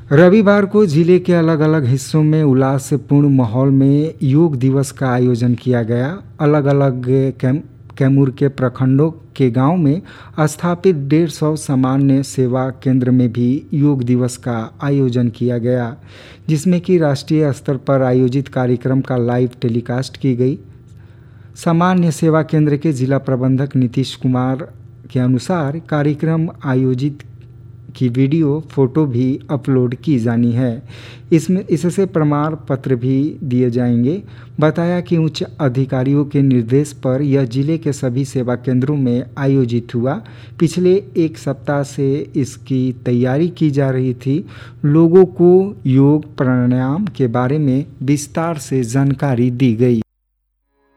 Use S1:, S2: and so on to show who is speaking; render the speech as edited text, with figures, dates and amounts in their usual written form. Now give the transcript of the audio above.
S1: रविवार को जिले के अलग अलग हिस्सों में उल्लास से पूर्ण माहौल में योग दिवस का आयोजन किया गया। अलग अलग कैमूर के प्रखंडों के गांव में स्थापित 150 सामान्य सेवा केंद्र में भी योग दिवस का आयोजन किया गया, जिसमें कि राष्ट्रीय स्तर पर आयोजित कार्यक्रम का लाइव टेलीकास्ट की गई। सामान्य सेवा केंद्र के जिला प्रबंधक नीतीश कुमार के अनुसार कार्यक्रम आयोजित की वीडियो फोटो भी अपलोड की जानी है। इससे प्रमाण पत्र भी दिए जाएंगे। बताया कि उच्च अधिकारियों के निर्देश पर यह जिले के सभी सेवा केंद्रों में आयोजित हुआ। पिछले एक सप्ताह से इसकी तैयारी की जा रही थी। लोगों को योग प्राणायाम के बारे में विस्तार से जानकारी दी गई।